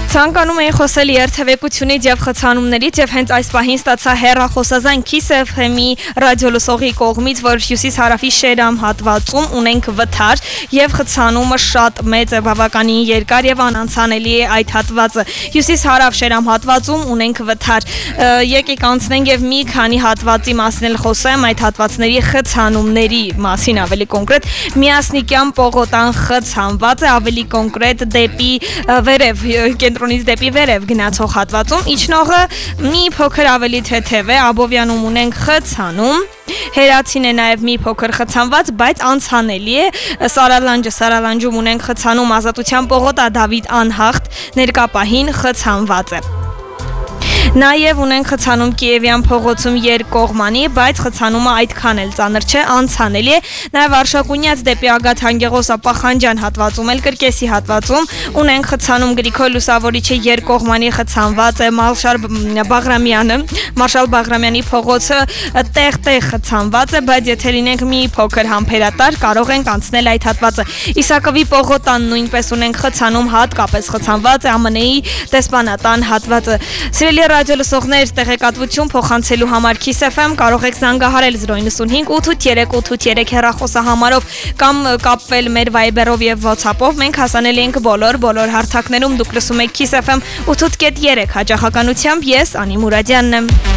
Ցանկանում էի խոսել երթևեկությունից եւ խցանումներից եւ հենց այս պահին ստացա հեռախոսազայն Kiss FM-ի ռադիոլսողի կողմից, որ հյուսիս-հարավի Շերամ հատվածում ունենք վթար եւ խցանումը շատ մեծ է, բավականին երկար եւ անանցանելի է այդ հատվածը։ Հյուսիս-հարավ Շերամ հատվածում ունենք վթար։ Եկեք անցնենք եւ մի քանի հատվածի մասին խոսեմ, այդ հատվածների խցանումների մասին ավելի կոնկրետ։ Միասնիկյան Պողոտան խցանված է, ավելի կոնկրետ դեպի վերև կենտրոնից դեպի վերև գնացող հատվածում իջնողը մի փոքր ավելի թեթև է, Աբովյանում ունենք խցանում, Հերացին է նաև մի փոքր խցանված, բայց անցանելի է, Սարալանջում ունենք խցանում, Ազատության պողոտա Դավիթ անհախտ ներկապահին խցանված է։ Նաև ունենք խցանում Կիևյան փողոցում երկկողմանի, բայց խցանումը այդքան էլ ծանր չէ, անցանելի է։ Նաև Արշակունյաց դեպի Ագաթ Հանգեղոս Ապախանջյան հատվածում էլ Կրկեսի հատվածում ունենք խցանում Գրիգոր Լուսավորիչի երկկողմանի խցանված է, Մարշալ Բաղրամյանի փողոցը տեղ-տեղ խցանված է, բայց եթե լինենք մի փոքր համբերատար, կարող ենք անցնել այդ հատվածը։ Իսակովի պողոտան նույնպես ունենք խցանում, հատկապես խցանված է, ԱՄՆ-ի դեսպանատան հատվածը։ Սիրելի ռադիոլսողներ, տեղեկատվություն փոխանցելու համար Kiss FM կարող եք զանգահարել 095 883 հեռախոսահամարով կամ կապվել մեր Viber-ով եւ WhatsApp-ով։ Մենք հասանելի ենք բոլոր հարթակներում։ Դուք լսում եք Kiss FM 8.3 հաճախականությամբ, ես Անի Մուրադյանն եմ։